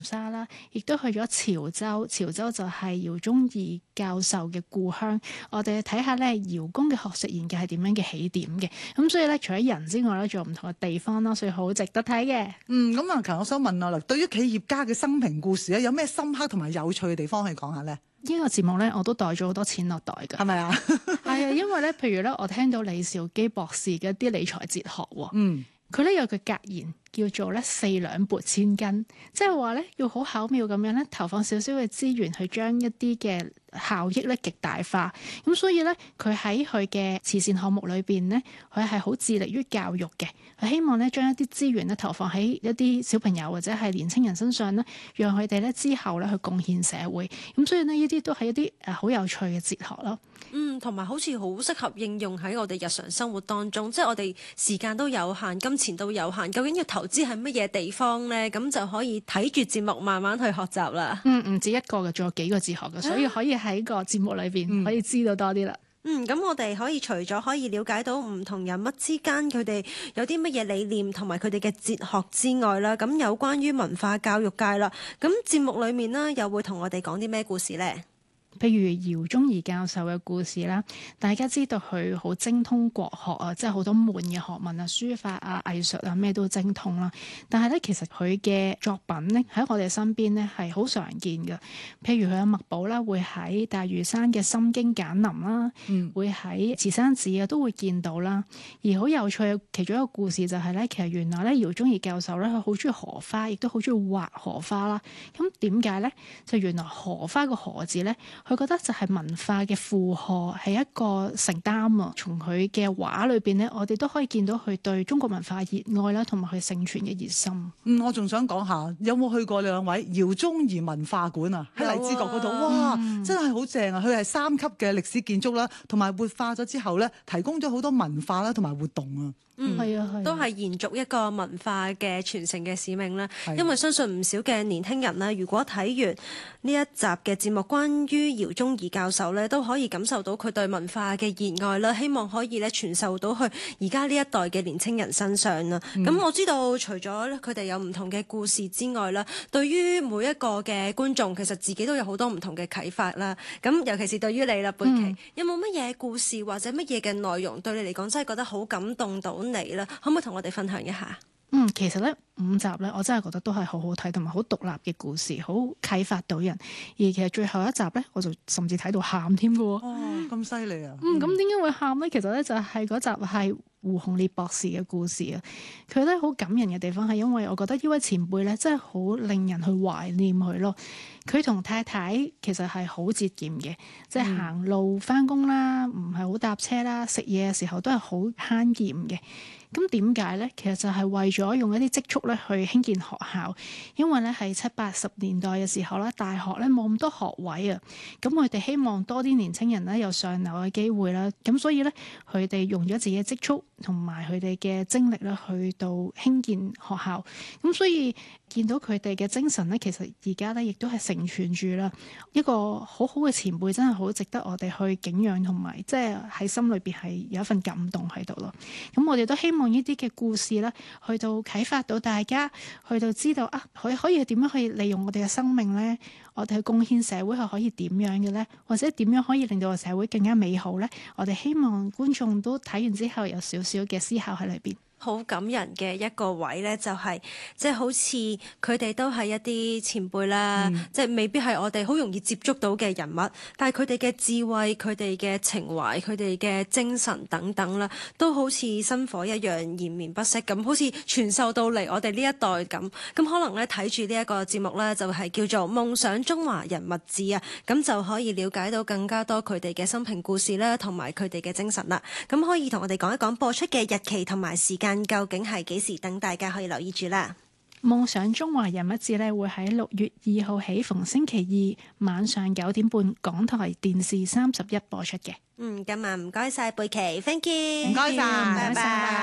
沙啦，亦都去咗潮州。潮州就係饒宗頤教授嘅故鄉。我哋睇下咧姚公嘅學術研究係點樣嘅起點嘅。咁所以咧，除咗人之外咧，仲有唔同嘅地方啦，所以好值得睇嘅。 咁啊，其實我想問啦，對於企業家嘅生平故事咧，有咩深刻同埋有趣嘅地方可以講下咧？ 呢個節目咧，我都袋咗好多錢落袋㗎。 係咪啊？ 係啊，因為咧，譬如咧，我聽到李兆基博士嘅一啲理財哲學喎。佢咧有句格言叫做咧4兩撥千斤，即係話咧要好巧妙咁樣咧投放少少嘅資源去將一啲嘅效益咧極大化。咁所以咧佢喺佢嘅慈善項目裏邊咧，佢係好致力於教育嘅，佢希望咧將一啲資源咧投放喺一啲小朋友或者係年青人身上咧，讓佢哋咧之後咧去貢獻社會。咁所以呢，呢啲都係一啲好有趣嘅哲學咯。 同埋好似好適合應用喺我哋日常生活當中，即係我哋時間都有限，金錢都有限，究竟要投資喺乜嘢地方呢？咁就可以睇住節目慢慢去學習啦。 唔止一個嘅，仲有幾個哲學嘅，所以可以喺個節目裏邊可以知道多啲啦。 咁我哋可以除咗可以了解到唔同人物之間佢哋有啲乜嘢理念同埋佢哋嘅哲學之外啦，咁有關於文化教育界啦，咁節目裏面呢，又會同我哋講啲咩故事呢？ 譬如饒宗頤教授嘅故事啦，大家知道佢好精通國學啊，即係好多門嘅學問啊，書法啊、藝術啊，咩都精通啦。但係咧，其實佢嘅作品咧喺我哋身邊咧係好常見嘅。譬如佢嘅墨寶啦，會喺大嶼山嘅《心經簡林》啦，會喺慈山寺啊都會見到啦。而好有趣嘅其中一個故事就係咧，其實原來咧饒宗頤教授咧佢好中意荷花，亦都好中意畫荷花啦。咁點解咧？就原來荷花個荷字咧。佢覺得就係文化嘅負荷，係一個承擔啊！從佢嘅畫裏邊咧，我哋都可以見到佢對中國文化熱愛啦，同埋佢承傳嘅熱心。 我仲想講下，有冇去過兩位饒宗頤文化館啊？喺荔枝角嗰度，哇，真係好正啊！佢係3級嘅歷史建築啦，同埋活化咗之後咧，提供咗好多文化啦，同埋活動啊。 係啊， 都係延續一個文化嘅傳承嘅使命啦。因為相信唔少嘅年輕人啦，如果睇完呢一集嘅節目，關於饒宗頤教授咧，都可以感受到佢對文化嘅熱愛啦。希望可以咧傳授到去而家呢一代嘅年輕人身上啦。咁我知道除咗佢哋有唔同嘅故事之外啦，對於每一個嘅觀眾，其實自己都有好多唔同嘅啟發啦。咁尤其是對於你啦，貝琪，有冇乜嘢故事或者乜嘢嘅內容對你嚟講真係覺得好感動到你啦？可唔可以同我哋分享一下？ 其實咧5集咧，我真係覺得都係好好睇，同埋好獨立嘅故事，好啟發到人。而其實最後一集咧，我就甚至睇到喊添㗎喎。 咁犀利啊！ 咁點解會喊咧？其實咧就係嗰集係胡鴻烈博士嘅故事啊。佢咧好感人嘅地方係因為我覺得呢位前輩咧真係好令人去懷念佢咯。佢同太太其實係好節儉嘅，即係行路返工啦，唔係好搭車啦，食嘢嘅時候都係好慳儉嘅。咁點解咧？其實就係為咗用一啲積蓄咧去興建學校，因為咧係70、80年代嘅時候咧，大學咧冇咁多學位啊，咁佢哋希望多啲年青人咧有上流嘅機會啦，咁所以咧佢哋用咗自己嘅積蓄同埋佢哋嘅精力咧去到興建學校，咁所以見到佢哋嘅精神咧，其實而家咧亦都係承傳住啦，一個好好嘅前輩真係好值得我哋去敬仰，同埋即係喺心裏邊係有一份感動喺度咯。咁我哋都希望呢啲嘅故事咧，去到啟發到大家，去到知道啊，可以點樣去利用我哋嘅生命咧，我哋去貢獻社會係可以點樣嘅咧，或者點樣可以令到個社會更加美好咧？我哋希望觀眾都睇完之後有少少嘅思考喺裏邊。 好感人嘅一個位呢，就係即係好似佢哋都係一啲前輩啦，即係未必係我哋好容易接觸到嘅人物，但係佢哋嘅智慧、佢哋嘅情懷、佢哋嘅精神等等啦，都好似薪火一樣延綿不息咁，好似傳授到嚟我哋呢一代咁。咁可能咧睇住呢一個節目咧，就係叫做《夢想中華人物誌》啊，咁就可以了解到更加多佢哋嘅生平故事啦，同埋佢哋嘅精神啦。咁可以同我哋講一講播出嘅日期同埋時間。究竟係幾時？等大家可以留意住啦。 夢想中華人物誌咧會喺6月2號起，逢星期2晚上9點半，港台電視31播出嘅。 今日唔該晒貝琪 ，thank you， 唔該晒， 拜拜。